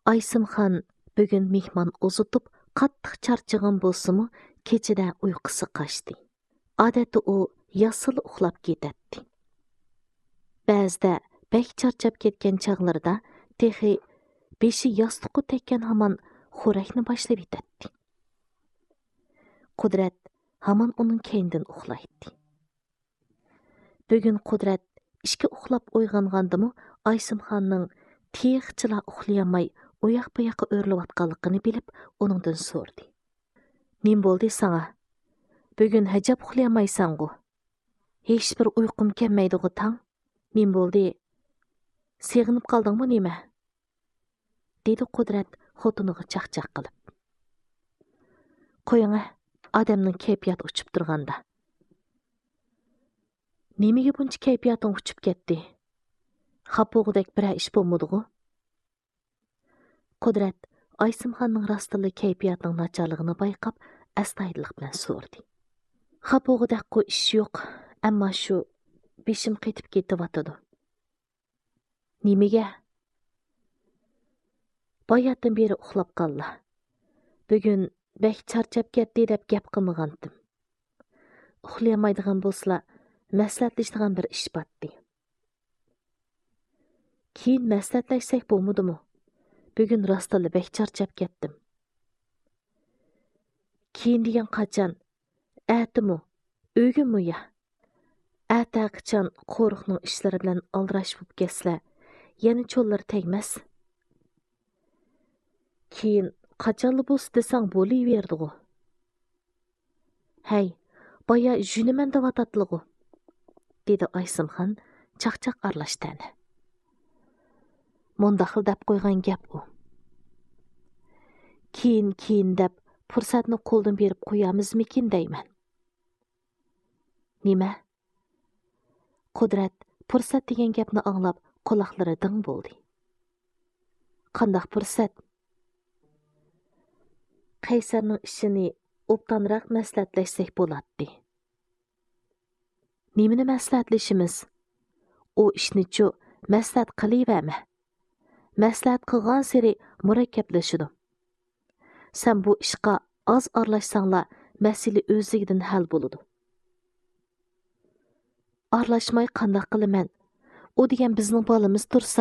Aysimxon bugun mehmon uzitib, qattiq charchagan bo'lsa-mu, kechida uyqusi qochdi. Odatda u yasil uxlab ketadi. Ba'zida bek charchab ketgan chaqlarda texi beshi yostiqqa tekkan hamon xo'rakni boshlab etadi. Qudrat hamon uning keynidan uxlaydi. Bugun Qudrat ishga uxlab uyg'ongandimi, Aysimxonning texchila uxlayolmay oyoq bu yoqqa o'rlayotganligini bilib, uningdan so'rdi. "Nim bo'ldi sana? Bugun hajab uxlayolmaysan-ku. Hech bir uyqum kelmaydi-ku tang. Nim bo'ldi? Seg'inib qoldingmi nima?" dedi Qudrat xotiniga chaqchaq qilib. "Qo'ying, odamning kayfiyati uchib turganda. Nimaga buncha kayfiyating uchib ketdi? Xapog'idek bir ish bo'lmadi-ku?" Qudrat Aysimxonning rostli kayfiyatining nacharligini bayqab, astoydillik bilan so'rdi. "Xapog'idek ish yo'q, ammo shu beshim qetib ketyotidi." "Nimaga?" "Bayatdan beri uxlab qoldi. Bugun bek charchab ketdi deb gap qilmagandim. Uxlayolmaydigan bo'lsa, maslahatlashadigan bir ish batdi." "Keyin maslahatlashsak bo'lmadimi? Bugun rostli bek charchab ketdim." "Keyin degan qachon? Atimi? O'gimi ya? Ata qachon qo'riqning ishlari bilan aldirash bo'lib ketsa, yana cho'llar tegmas. Keyin qachonli bo'lsa desang bo'laverdi-ku. Hey, boya juniman devatadligu," dedi Aysimxon chaqchaq aralashtirdi. "Mundaqil deb qo'ygan gap u. Keyin deb fursatni qo'ldan berib qo'yamizmikin deyman." "Nima?" Qudrat fursat degan gapni anglab quloqlari ding bo'ldi. "Qandaq fursat?" "Qaysarning ishini obdanroq maslahatlashsak bo'ladi." "Nimani maslahatlashimiz? U ishni-chu maslahat qilaverma. Maslahat qilgan sari murakkablashidi. Sen bu ishqa oz aralashsanglar, masala o'zligidan hal bo'ladi." "Aralashmay qandaq qilaman? U degan bizning bolamiz tursa."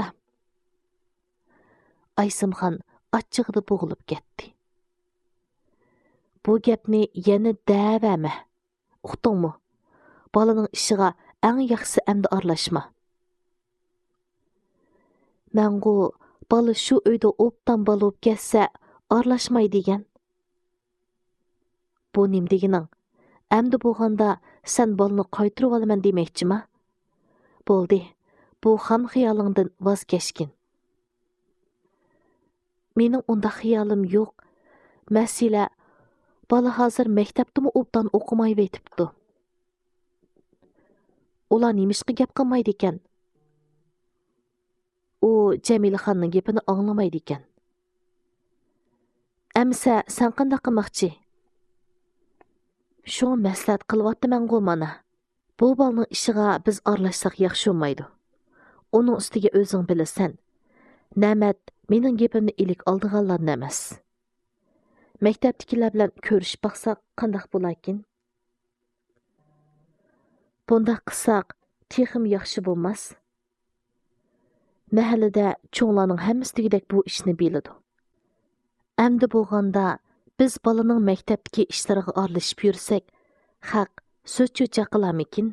Aysimxon achchig'ida bo'g'ilib ketdi. "Bu gapni yana davama. Uqdingmi? Bolaning ishiga eng yaxshisi endi aralashma. Mangu bola shu uyda obdan bo'lib ketsa, aralashmay degan." "Bu nim degining? Endi bo'lganda sen bolani qaytirib olaman demoqchima? Bo'ldi, bu ham xiyolingdan voz kechgin." "Mening unda xiyolim yo'q. Masala bola hozir maktabdimi obdan o'qimay vetibdi. Ular nimishqa gap qilmaydi ekan? U Jamilaxonning gapini anglamaydi ekan. Amsa sen qanday qilmoqchi?" "Shuni maslahat qilyaptiman-ku mana. Bu bolaning ishiga biz aralashsak yaxshi bo'lmaydi. Uning ustiga o'zing bilasan. Namat mening gapimni ilik oldiganlar emas. Maktabdagilar bilan ko'rishib baqsaq qandaq bo'larkin? Bundaq qilsak texim yaxshi bo'lmas. Mahallada cho'nglarning hammasi degidek bu ishni biladi. Endi bo'lganda biz bolaning maktabdagi ishlariga aralashib yursak, haq so'z cho'cha qilamikin?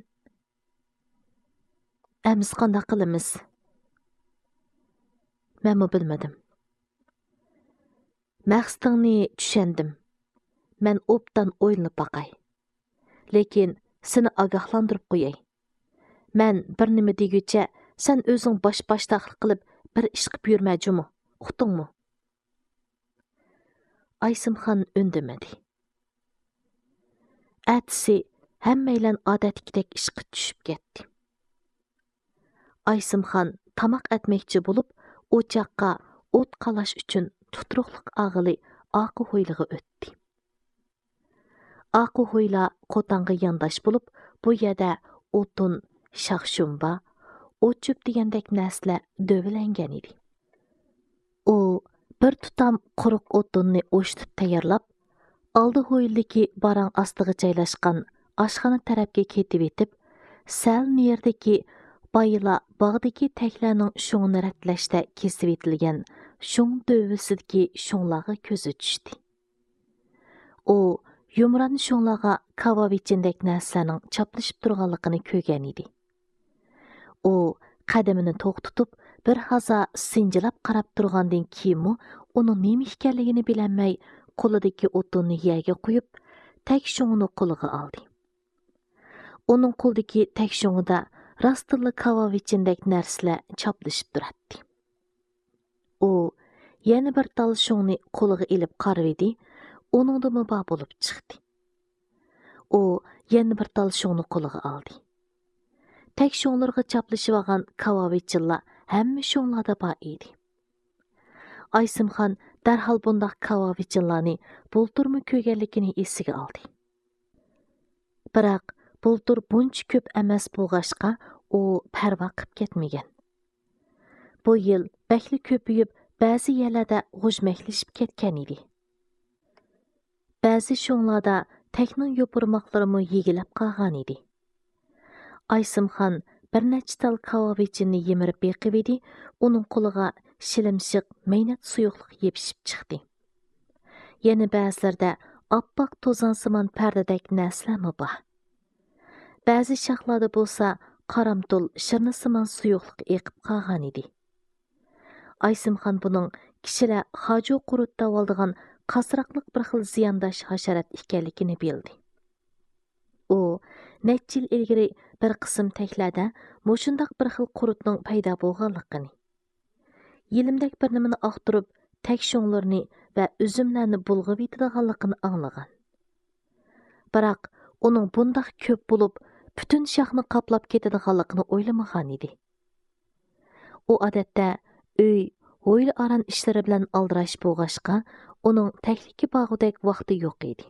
Amiz qandaq qilamiz?" "Menmi bilmadim. Maqsadingni tushundim. Men obdan o'ylanib baqay. Lekin seni ogohlantirib qo'yay. Men bir nima deguncha sen o'zing bosh-boshdoqlik qilib bir ish qilib yurmajimi? Uqdingmi?" Aysimxon undamadi. Atisi hammaylan odatdagidek ishqa tushib ketdi. Aysimxon tamoq etmoqchi bo'lib, o'choqqa o't qalash uchun tutruqliq og'ili Oqi ho'yliga o'tdi. Oqi ho'yla qo'tonga yondosh bo'lib, bu yerda o'tin, shox-shumba, o't-cho'p degandek narsalar dövilangan edi. U Bir tutam quruq o'tinni o'shitib tayyorlab, aldı hoyildagi barang ostiga joylashgan oshxona tarafga ketib etib, sal nerdagi bayla bog'dagi taklarning shungni ratlashda kesib etilgan shung dövisidagi shunglarga ko'zi tushdi. U yumran shunglarga kavavicindek narsalarning chaplashib turganligini ko'rgan edi. U qadamini to'xtatib, bir haza sinjilab qarab turgandan keyinmi, uning nima ekanligini bilmay, qo'lidagi o'tinni yerga qo'yib, tak shungni qo'liga oldi. Uning qo'lidagi tak shungida rostilla kavavicindek narsalar chaplashib turadi. U yana bir tal shungni qo'liga ilib qarab edi, uningda mubo bo'lib chiqdi. U yana bir tal shungni qo'liga oldi. Tek şoңlarga çaplışıp alğan kavavichillar hamma şoңlarda bor edi. Aysimxon darhol bundaq kavavichillarni bulturmu ko'rganligini esiga oldi. Biroq bultur buncha ko'p emas bo'lg'ashqa u parvo qilib ketmagan. Bu yil bakli ko'payib, ba'zi yerlarda g'ujmaklashib ketgan edi. Ba'zi şoңlarda tekning yopurmoqlarimi yegilab qolgan edi. Aysimxon bir necha tal kavavichini yemirib beqib edi, uning qo'liga shilimshiq maynat suyuqlik yepishib chiqdi. Yana ba'zilarda oppoq to'zonsimon pardadek narsalarmi bor. Ba'zi shoxlarda bo'lsa qaramtul shirnisimon suyuqlik eqib qolgan edi. Aysimxon buning kishilar hajo qurutda oldigan qasroqliq bir xil ziyondosh hasharat ekanligini bildi. U necha yil ilgari bir qism taklarda mushundaq bir xil qurutning paydo bo'lganligini, yilimdak bir nimani oqtirib, tak sho'nglarni va uzumlarni bulg'ab yetadiganligini anglagan. Biroq uning bundaq ko'p bo'lib, butun shoxni qoplab ketadiganligini o'ylamagan edi. U odatda uy, o'yli aran ishlari bilan aldirash bo'lg'ashqa, uning takliki bog'idek vaqti yo'q edi.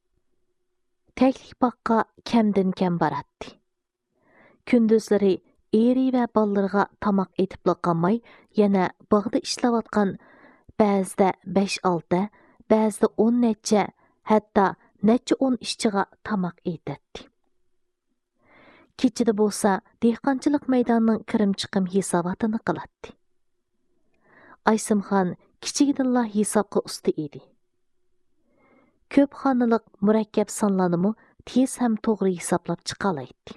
Taklik boqqa kamdan kam baratdi. Kunduzlari eri va ballarga tamoq etib qolmay, yana bog'da ishlayotgan ba'zida 5-6, ba'zida 10 necha, hatto necha 10 ishchiga tamoq etadi. Kechida bo'lsa, dehqonchilik maydonining kirim-chiqim hisobotini qiladi. Aysimxon kichigidilla hisobga usta edi. Ko'p xonaliq murakkab sonlarni tez ham to'g'ri hisoblab chiqa oladi.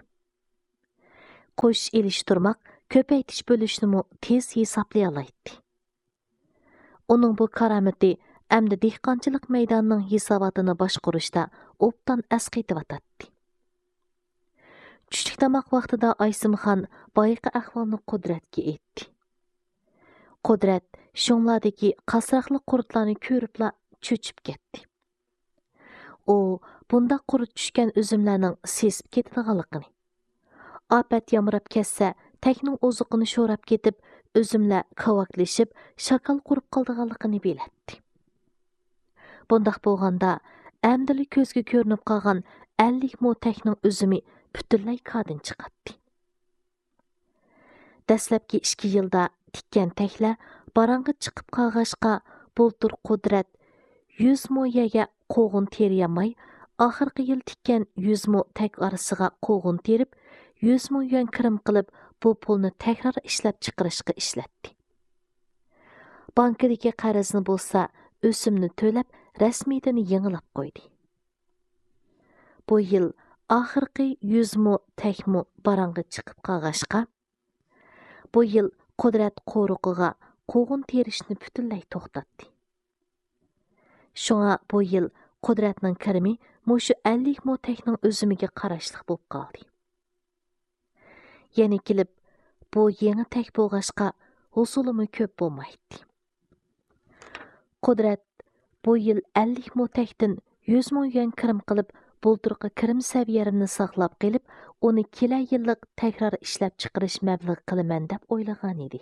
Qo'sh ilishtirmoq, ko'paytish bo'lishni tez hisoblay oladi. Uning bu karomati amdi dehqonchilik maydonining hisobotini boshqarishda obdan asqaytib. Tushlik tomoq vaqtida Aysimxon boyiqi ahvolni Qudratga aytdi. Qudrat shunlardagi qasroqli qurutlarni ko'ribla cho'chib ketdi. U bunda qurut tushgan uzumlarning sesib ketadiganligini, afat yamrab ketsa, takning ozuqini sho'rab ketib, uzumlar kavaklashib, shakal qurib qoldiganligini biladi. Bundaq bo'lganda, amdili ko'zga ko'rinib qolgan 50 mo takning uzumi butunlay kadin chiqadi. Dastlabki 2 yilda tikkan taklar barang'i chiqib qolg'ashqa, bultur Qudrat 100 mo yerga qo'g'in teriyamay, oxirgi yil tikkan 100 mo tak orasiga qo'g'in terib, 100 mo yuan kirim qilib, bu pulni takror ishlab chiqarishga ishlatdi. Bankadagi qarzni bo'lsa, o'simni to'lab, rasmiydan yangilab qo'ydi. Bu yil oxirgi 100 mo takmo barang'i chiqib qolg'ashqa, bu yil Qudrat qo'ruqiga qo'g'in terishni butunlay to'xtatdi. Şoňa bu yil Qudratning kirimi mushu 50 mo takning o'zimiga qarashliq bo'lib qoldi. Yana kelib, bu yangi tak bo'lg'ashqa husulimi ko'p bo'lmaydi. Qudrat bu yil 50 mo takdan 100 mo yuan kirim qilib, bulturqi kirim saviyarini saqlab qilib, uni kela yillik takror ishlab chiqarish mablag'i qilaman deb o'ylagan edi.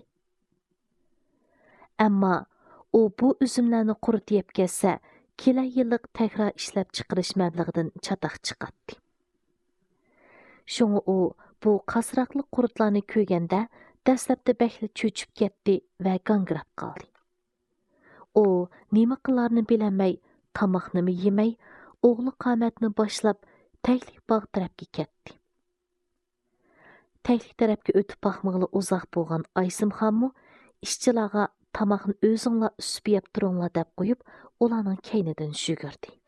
Ammo u bu uzumlarni qurut yeb ketsa, kela yillik takror ishlab chiqarish mablag'idan chataq chiqadi. Şoňa u bu qasroqli qurutlarni ko'rganda dastlabda bakli cho'chib ketdi va gangrab qoldi. u nima qilarini bilolmay, tamoqnimi yemay, o'g'li qomatni boshlab taglik bog' tarafga ketdi. Taglik tarafga o'tib boqmag'ili uzoq bo'lgan Aysimxonmu ishchilarga tamoqni o'zinglar usib yeb turinglar deb qo'yib, ularning kaynidan yugurdi.